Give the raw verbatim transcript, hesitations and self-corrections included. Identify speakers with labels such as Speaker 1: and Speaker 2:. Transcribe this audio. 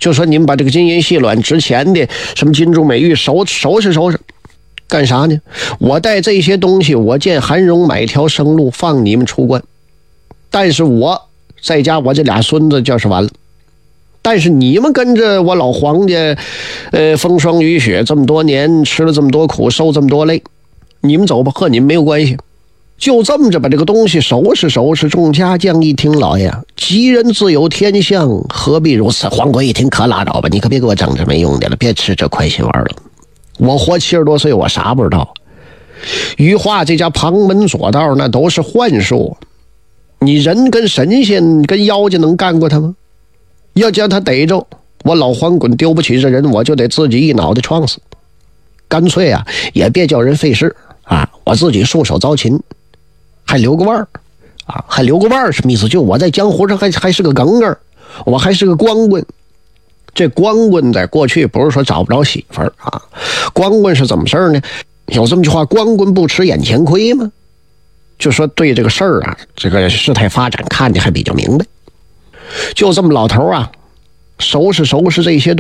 Speaker 1: 就说你们把这个金银细软值钱的什么金珠美玉收收拾收拾，干啥呢？我带这些东西，我见韩荣买条生路放你们出关，但是我在家我这俩孙子就是完了。但是你们跟着我老黄家，呃，风霜雨雪这么多年，吃了这么多苦，受这么多累，你们走吧，和你们没有关系。就这么着把这个东西收拾收拾。众家将一听，老爷，吉人自有天相，何必如此？黄贵一听，可拉倒吧，你可别给我整这没用的了，别吃这亏心丸了。我活七十多岁，我啥不知道？羽化这家旁门左道那都是幻术，你人跟神仙跟妖精能干过他吗？要将他逮着，我老黄滚丢不起这人，我就得自己一脑袋撞死。干脆啊，也别叫人费事啊，我自己束手招擒，还留个腕儿啊，还留个腕儿什么意思？就我在江湖上还还是个梗儿，我还是个光棍。这光棍在过去不是说找不着媳妇儿啊，光棍是怎么事儿呢？有这么句话，光棍不吃眼前亏吗？就说对这个事儿啊，这个事态发展看着还比较明白。就这么老头啊，收拾收拾这些